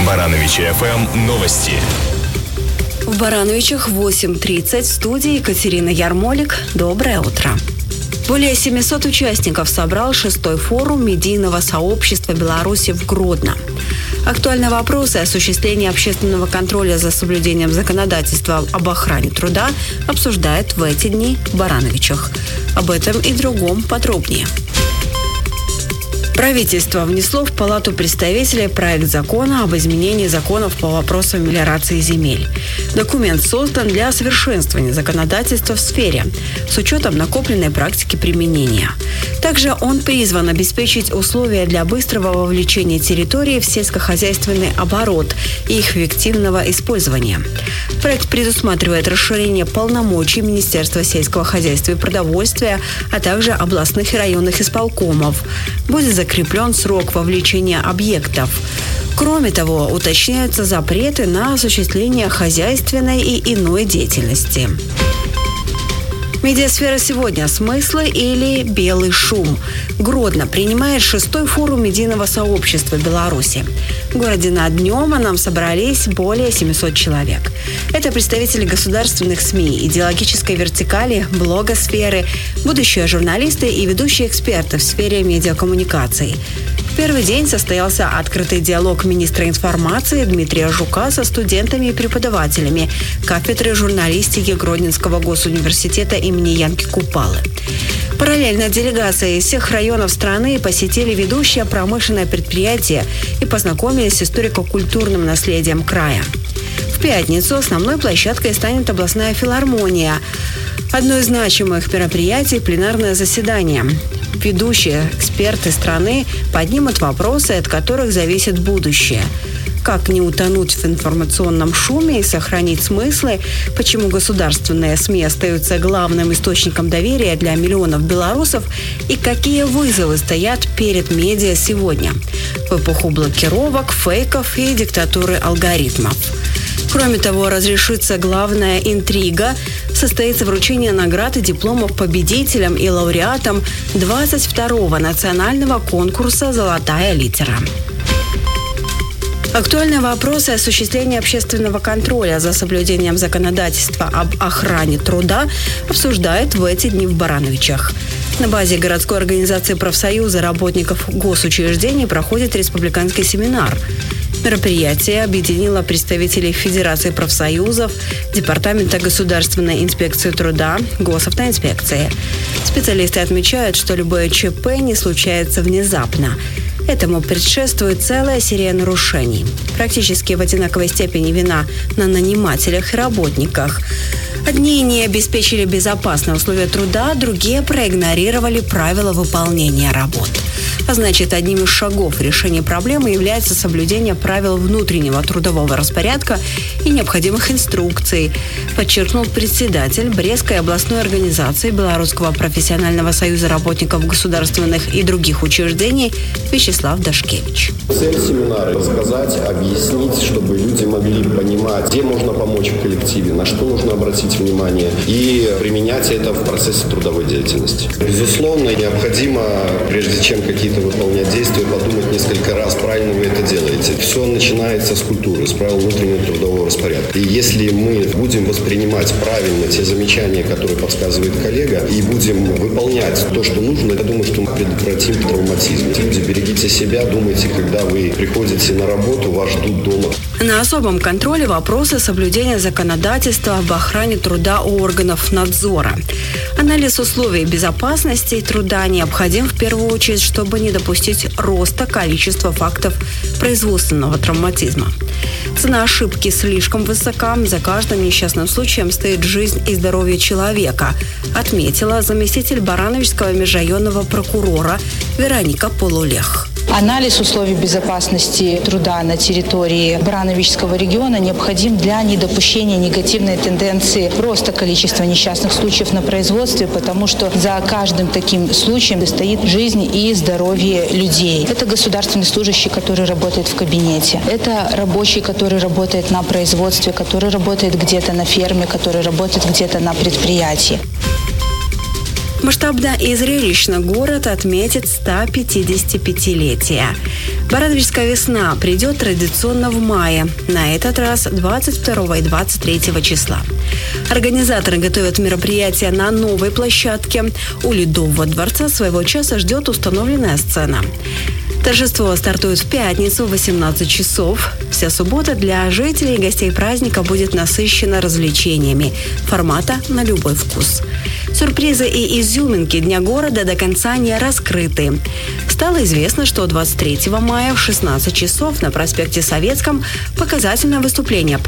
Барановичи ФМ новости. В Барановичах 8:30 в студии Екатерина Ярмолик. Доброе утро. Более 700 участников собрал 6-й форум медийного сообщества Беларуси в Гродно. Актуальные вопросы осуществления общественного контроля за соблюдением законодательства об охране труда обсуждают в эти дни в Барановичах. Об этом и другом подробнее. Правительство внесло в Палату представителей проект закона об изменении законов по вопросам мелиорации земель. Документ создан для совершенствования законодательства в сфере с учетом накопленной практики применения. Также он призван обеспечить условия для быстрого вовлечения территории в сельскохозяйственный оборот и их эффективного использования. Проект предусматривает расширение полномочий Министерства сельского хозяйства и продовольствия, а также областных и районных исполкомов. Будет закреплен срок вовлечения объектов. Кроме того, уточняются запреты на осуществление хозяйственной и иной деятельности. Медиасфера сегодня. Смыслы или белый шум. Гродно принимает 6-й форум медийного сообщества Беларуси. В городе над днем нам собрались более 700 человек. Это представители государственных СМИ, идеологической вертикали, блогосферы, будущие журналисты и ведущие эксперты в сфере медиакоммуникаций. В первый день состоялся открытый диалог министра информации Дмитрия Жука со студентами и преподавателями кафедры журналистики Гродненского госуниверситета имени Янки Купалы. Параллельно делегации из всех районов страны посетили ведущее промышленное предприятие и познакомились с историко-культурным наследием края. В пятницу основной площадкой станет областная филармония. Одно из значимых мероприятий – пленарное заседание. Ведущие эксперты страны поднимут вопросы, от которых зависит будущее. Как не утонуть в информационном шуме и сохранить смыслы, почему государственные СМИ остаются главным источником доверия для миллионов белорусов и какие вызовы стоят перед медиа сегодня в эпоху блокировок, фейков и диктатуры алгоритмов. Кроме того, разрешится главная интрига – состоится вручение наград и дипломов победителям и лауреатам 22-го национального конкурса «Золотая литера». Актуальные вопросы осуществления общественного контроля за соблюдением законодательства об охране труда обсуждают в эти дни в Барановичах. На базе городской организации профсоюза работников госучреждений проходит республиканский семинар. Мероприятие объединило представителей Федерации профсоюзов, Департамента государственной инспекции труда, госавтоинспекции. Специалисты отмечают, что любое ЧП не случается внезапно. Этому предшествует целая серия нарушений. Практически в одинаковой степени вина на нанимателях и работниках. Одни не обеспечили безопасные условия труда, другие проигнорировали правила выполнения работ. А значит, одним из шагов решения проблемы является соблюдение правил внутреннего трудового распорядка и необходимых инструкций, подчеркнул председатель Брестской областной организации Белорусского профессионального союза работников государственных и других учреждений Вячеслав Дашкевич. Цель семинара – рассказать, объяснить, чтобы люди могли понимать, где можно помочь в коллективе, на что нужно обратить внимание и применять это в процессе трудовой деятельности. Безусловно, необходимо, прежде чем какие-то выполнять действия, подумать несколько раз, правильно вы это делаете. Все начинается с культуры, с правил внутреннего трудового распорядка. И если мы будем воспринимать правильно те замечания, которые подсказывает коллега, и будем выполнять то, что нужно, я думаю, что мы предотвратим травматизм. Люди, берегите себя, думайте, когда вы приходите на работу, вас ждут дома. На особом контроле вопросы соблюдения законодательства об охране труда у органов надзора. Анализ условий безопасности труда необходим в первую очередь, чтобы не допустить роста количества фактов производственного травматизма. Цена ошибки слишком высока, за каждым несчастным случаем стоит жизнь и здоровье человека, отметила заместитель Барановичского межрайонного прокурора Вероника Полулех. Анализ условий безопасности труда на территории Барановичского региона необходим для недопущения негативной тенденции роста количества несчастных случаев на производстве, потому что за каждым таким случаем стоит жизнь и здоровье людей. Это государственный служащий, который работает в кабинете. Это рабочий, который работает на производстве, который работает где-то на ферме, который работает где-то на предприятии. В Масштабно и зрелищно город отметит 155-летие. Барановичская весна придет традиционно в мае, на этот раз 22 и 23 числа. Организаторы готовят мероприятие на новой площадке. У Ледового дворца своего часа ждет установленная сцена. Торжество стартует в пятницу в 18 часов. Вся суббота для жителей и гостей праздника будет насыщена развлечениями формата на любой вкус. Сюрпризы и изюминки Дня города до конца не раскрыты. Стало известно, что 23 мая в 16 часов на проспекте Советском показательное выступление